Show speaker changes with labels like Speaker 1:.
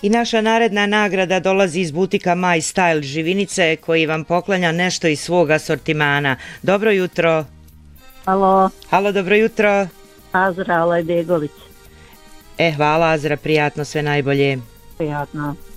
Speaker 1: I naša naredna nagrada dolazi iz butika My Style Živinice koji vam poklanja nešto iz svog asortimana. Dobro jutro.
Speaker 2: Halo.
Speaker 1: Halo, dobro jutro.
Speaker 2: Azra Alajbegović.
Speaker 1: Hvala Azra, prijatno, sve najbolje.
Speaker 2: Prijatno.